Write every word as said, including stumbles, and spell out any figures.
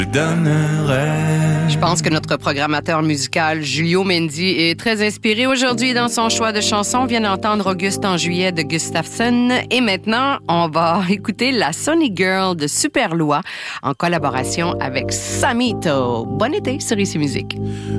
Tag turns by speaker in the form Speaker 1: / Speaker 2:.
Speaker 1: Je pense que notre programmateur musical, Julio Mendy, est très inspiré aujourd'hui dans son choix de chansons. On vient d'entendre Auguste en juillet de Gustafsson. Et maintenant, on va écouter la Sunny Girl de Superloi en collaboration avec Samito. Bon été sur Ici Musique.